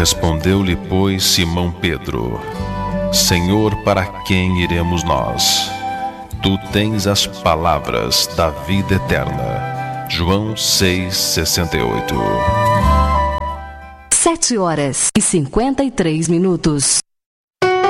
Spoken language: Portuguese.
Respondeu-lhe, pois, Simão Pedro: Senhor, para quem iremos nós? Tu tens as palavras da vida eterna. João 6,68. 7h53.